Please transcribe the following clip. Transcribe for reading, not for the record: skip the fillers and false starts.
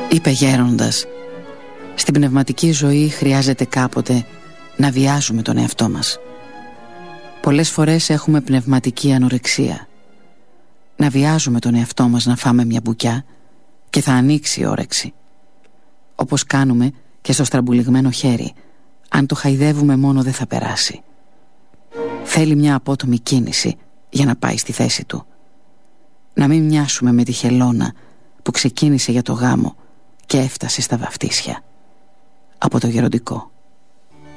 Είπε γέροντας: στην πνευματική ζωή χρειάζεται κάποτε να βιάζουμε τον εαυτό μας. Πολλές φορές έχουμε πνευματική ανορεξία. Να βιάζουμε τον εαυτό μας να φάμε μια μπουκιά και θα ανοίξει η όρεξη. Όπως κάνουμε και στο στραμπουλιγμένο χέρι. Αν το χαϊδεύουμε μόνο δεν θα περάσει. Θέλει μια απότομη κίνηση για να πάει στη θέση του. Να μην μοιάσουμε με τη χελώνα που ξεκίνησε για το γάμο και έφτασε στα βαφτίσια. Από το γεροντικό.